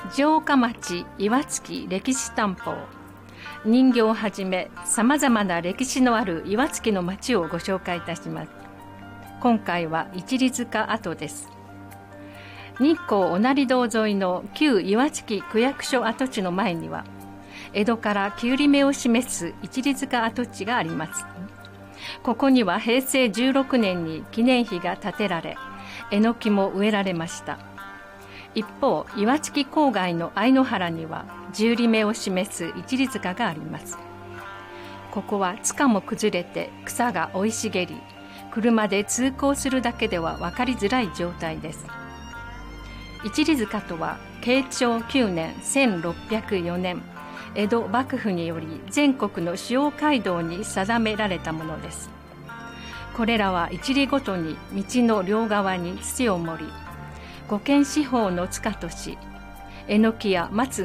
城下町岩槻歴史探訪。人形をはじめさまざまな歴史のある岩槻の町をご紹介いたします。今回は一里塚跡です。日光御成堂沿いの旧岩槻区役所跡地の前には、江戸から旧里目を示す一里塚跡地があります。ここには平成16年に記念碑が建てられ、えのきも植えられました。一方、岩槻郊外の相野原には十里目を示す一里塚があります。ここは塚も崩れて草が生い茂り、車で通行するだけでは分かりづらい状態です。一里塚とは慶長9年1604年、江戸幕府により全国の主要街道に定められたものです。これらは一里ごとに道の両側に土を盛り、五間四方の塚とし、えのきや松